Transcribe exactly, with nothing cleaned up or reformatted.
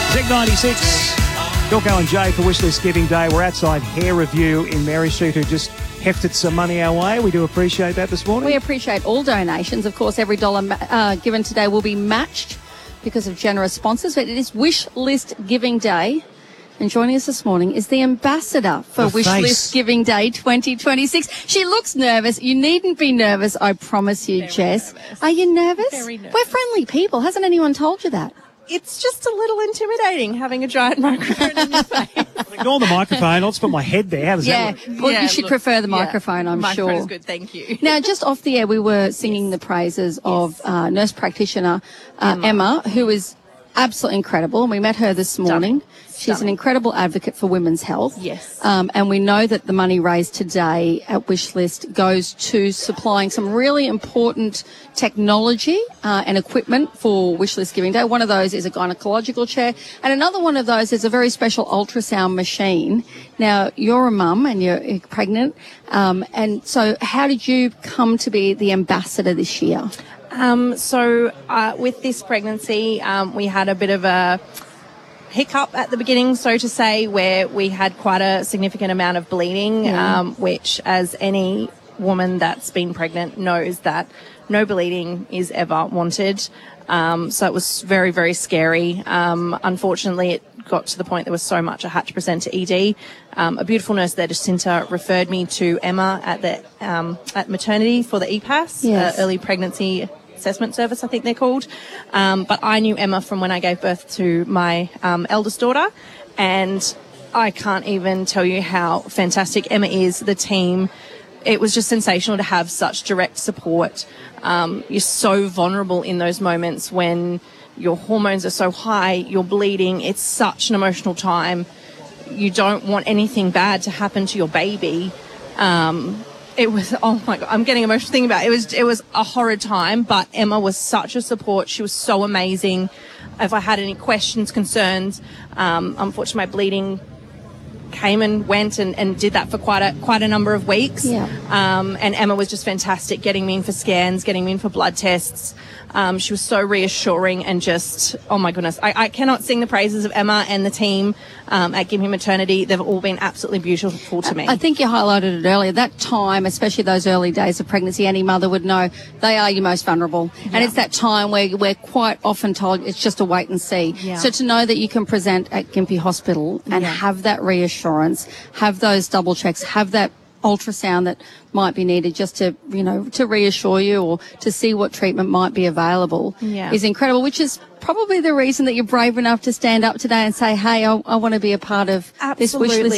Zig ninety-six, Dorco and Jay for Wishlist Giving Day. We're outside Hair Review in Mary Street, who just hefted some money our way. We do appreciate that this morning. We appreciate all donations. Of course, every dollar uh, given today will be matched because of generous sponsors. But it is Wishlist Giving Day. And joining us this morning is the ambassador for Wishlist Giving Day twenty twenty-six. She looks nervous. You needn't be nervous, I promise you, Very Jess. nervous. Are you nervous? Very nervous. We're friendly people. Hasn't anyone told you that? It's just a little intimidating having a giant microphone in your face. Ignore the microphone. I'll just put my head there. How does Yeah, that work? well, Yeah, you should look, prefer the yeah, microphone, I'm microphone sure. is good, thank you. Now, just off the air, we were singing the praises of uh, nurse practitioner uh, Emma. Emma, who is absolutely incredible. And we met her this morning. She's an Stunning. incredible advocate for women's health. Yes. Um, and we know that the money raised today at Wishlist goes to supplying some really important technology uh, and equipment for Wishlist Giving Day. One of those is a gynecological chair, and another one of those is a very special ultrasound machine. Now, you're a mum and you're you're pregnant, um, and so how did you come to be the ambassador this year? Um, so uh, with this pregnancy, um, we had a bit of a hiccup at the beginning, so to say, where we had quite a significant amount of bleeding, Yeah. um, which, as any woman that's been pregnant knows, that no bleeding is ever wanted. Um, so it was very, very scary. Um, unfortunately, it got to the point there was so much I had to present to E D. Um, a beautiful nurse there, Jacinta, referred me to Emma at the um, at maternity for the E P A S, Yes. uh, early pregnancy assessment service, I think they're called. Um, but I knew Emma from when I gave birth to my um, eldest daughter, and I can't even tell you how fantastic Emma is, the team. It was just sensational to have such direct support. Um, you're so vulnerable in those moments when your hormones are so high, you're bleeding. It's such an emotional time. You don't want anything bad to happen to your baby. Um, It was, oh my God, I'm getting emotional thinking about it. It was, it was a horrid time, but Emma was such a support. She was so amazing. If I had any questions, concerns, um, unfortunately my bleeding came and went and, and did that for quite a, quite a number of weeks. Yeah. Um, and Emma was just fantastic, getting me in for scans, getting me in for blood tests. Um, she was so reassuring and just, oh my goodness, I, I cannot sing the praises of Emma and the team um, at Give Me Maternity. They've all been absolutely beautiful to me. I think you highlighted it earlier. That time, especially those early days of pregnancy, any mother would know they are your most vulnerable. Yeah. And it's that time where we're quite often told it's just a wait and see. Yeah. So to know that you can present at Gympie Hospital and Yeah. have that reassurance, have those double checks, have that ultrasound that might be needed just to, you know, to reassure you or to see what treatment might be available Yeah. is incredible, which is probably the reason that you're brave enough to stand up today and say, hey, I, I want to be a part of this Absolutely. Wishlist